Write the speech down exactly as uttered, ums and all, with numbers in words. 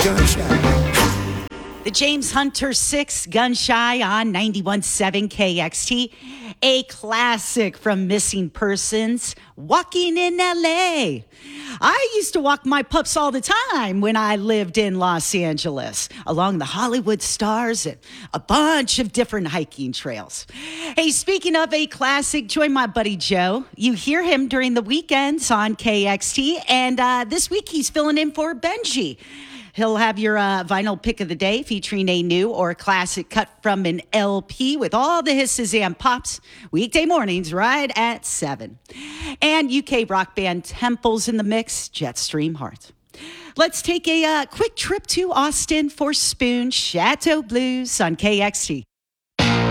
The James Hunter six, Gun Shy on ninety-one point seven K X T. A classic from Missing Persons, Walking in L A. I used to walk my pups all the time when I lived in Los Angeles, along the Hollywood Stars and a bunch of different hiking trails. Hey, speaking of a classic, join my buddy Joe. You hear him during the weekends on K X T, and uh, this week he's filling in for Benji. He'll have your uh, vinyl pick of the day featuring a new or classic cut from an L P with all the hisses and pops. Weekday mornings right at seven. And U K rock band Temples in the mix, Jetstream Heart. Let's take a uh, quick trip to Austin for Spoon Chateau Blues on K X T.